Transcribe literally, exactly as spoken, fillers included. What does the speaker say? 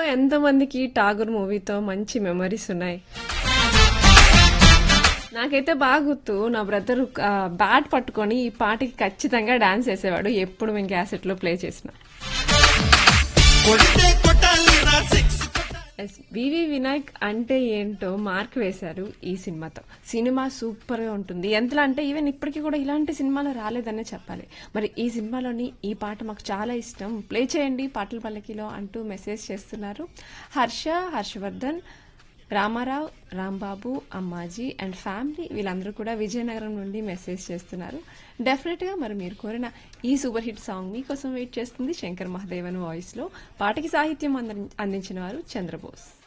ఎంతమందికి 'ఠాగూర్' మూవీతో మంచి మెమరీస్ ఉన్నాయి. నాకైతే బాగా గుర్తు. నా బ్రదర్ బ్యాట్ పట్టుకొని ఈ పాటకి ఖచ్చితంగా డాన్స్ చేసేవాడు ఎప్పుడు మేము క్యాసెట్ లో ప్లే చేసిన. వివి వినాయక్ అంటే ఏంటో మార్క్ వేశారు ఈ సినిమాతో. సినిమా సూపర్ గా ఉంటుంది. ఎంతలా అంటే ఈవెన్ ఇప్పటికీ కూడా ఇలాంటి సినిమాలు రాలేదనే చెప్పాలి. మరి ఈ సినిమాలోని ఈ పాట మాకు చాలా ఇష్టం, ప్లే చేయండి పాటల పల్లకిలో అంటూ మెసేజ్ చేస్తున్నారు హర్ష, హర్షవర్ధన్, రామారావు, రాంబాబు, అమ్మాజీ అండ్ ఫ్యామిలీ. వీళ్ళందరూ కూడా విజయనగరం నుండి మెసేజ్ చేస్తున్నారు. డెఫినెట్ గా మరి మీరు కోరిన ఈ సూపర్ హిట్ సాంగ్ మీకోసం వెయిట్ చేస్తుంది శంకర్ మహాదేవన్ వాయిస్ లో. పాటకి సాహిత్యం అందించిన వారు చంద్రబోస్.